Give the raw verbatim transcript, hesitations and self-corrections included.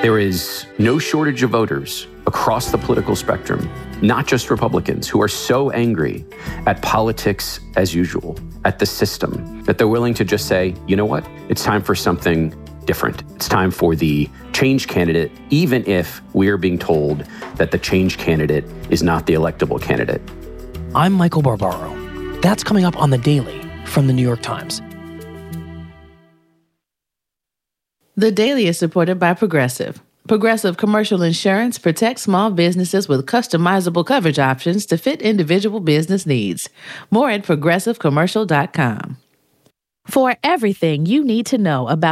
There is no shortage of voters across the political spectrum, not just Republicans, who are so angry at politics as usual, at the system, that they're willing to just say, you know what, it's time for something different. It's time for the change candidate, even if we are being told that the change candidate is not the electable candidate. I'm Michael Barbaro. That's coming up on The Daily from The New York Times. The Daily is supported by Progressive. Progressive Commercial Insurance protects small businesses with customizable coverage options to fit individual business needs. More at progressive commercial dot com. For everything you need to know about